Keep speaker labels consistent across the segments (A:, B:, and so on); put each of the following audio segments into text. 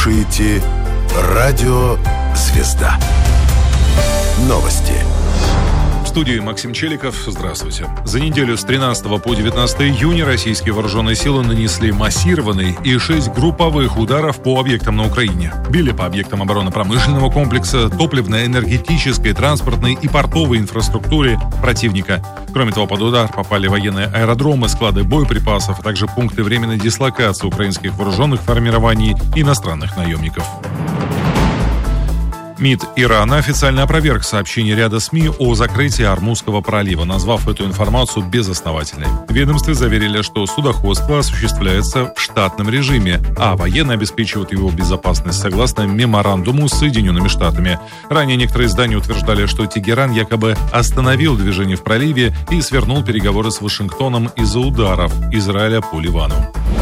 A: слушаете радио «Звезда». Новости.
B: В студии Максим Челиков. Здравствуйте. За неделю с 13 по 19 июня российские вооруженные силы нанесли массированный и 6 групповых ударов по объектам на Украине. Били по объектам оборонно-промышленного комплекса, топливно-энергетической, транспортной и портовой инфраструктуре противника. Кроме того, под удар попали военные аэродромы, склады боеприпасов, а также пункты временной дислокации украинских вооруженных формирований и иностранных наемников. МИД Ирана официально опроверг сообщение ряда СМИ о закрытии Ормузского пролива, назвав эту информацию безосновательной. В ведомстве заверили, что судоходство осуществляется в штатном режиме, а военные обеспечивают его безопасность согласно меморандуму с Соединенными Штатами. Ранее некоторые издания утверждали, что Тегеран якобы остановил движение в проливе и свернул переговоры с Вашингтоном из-за ударов Израиля по Ливану.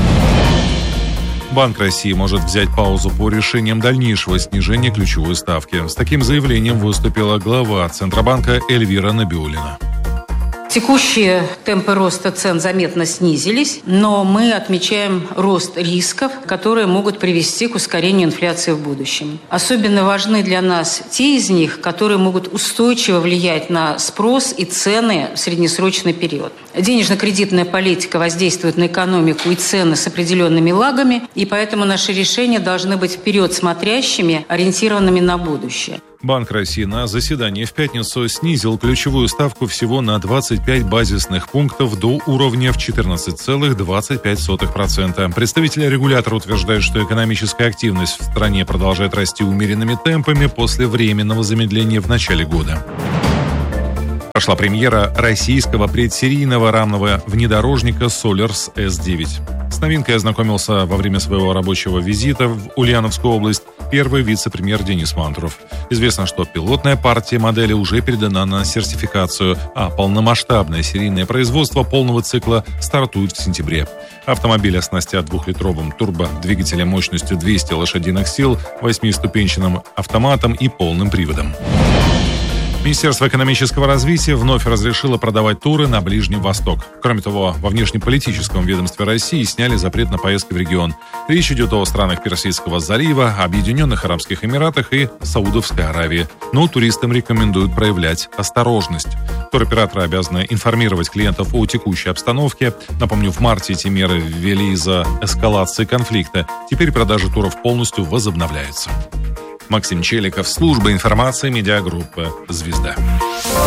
B: Банк России может взять паузу по решениям дальнейшего снижения ключевой ставки. С таким заявлением выступила глава Центробанка Эльвира Набиуллина.
C: Текущие темпы роста цен заметно снизились, но мы отмечаем рост рисков, которые могут привести к ускорению инфляции в будущем. Особенно важны для нас те из них, которые могут устойчиво влиять на спрос и цены в среднесрочный период. Денежно-кредитная политика воздействует на экономику и цены с определенными лагами, и поэтому наши решения должны быть вперед смотрящими, ориентированными на будущее.
B: Банк России на заседании в пятницу снизил ключевую ставку всего на 25 базисных пунктов до уровня в 14,25%. Представители регулятора утверждают, что экономическая активность в стране продолжает расти умеренными темпами после временного замедления в начале года. Прошла премьера российского предсерийного рамного внедорожника Solers S9. С новинкой ознакомился во время своего рабочего визита в Ульяновскую область первый вице-премьер Денис Мантуров. Известно, что пилотная партия модели уже передана на сертификацию, а полномасштабное серийное производство полного цикла стартует в сентябре. Автомобиль оснастят двухлитровым турбодвигателем мощностью 200 лошадиных сил, 8-ступенчатым автоматом и полным приводом. Министерство экономического развития вновь разрешило продавать туры на Ближний Восток. Кроме того, во внешнеполитическом ведомстве России сняли запрет на поездки в регион. Речь идет о странах Персидского залива, Объединенных Арабских Эмиратах и Саудовской Аравии. Но туристам рекомендуют проявлять осторожность. Туроператоры обязаны информировать клиентов о текущей обстановке. Напомню, в марте эти меры ввели из-за эскалации конфликта. Теперь продажи туров полностью возобновляются. Максим Челиков, служба информации медиагруппы «Звезда».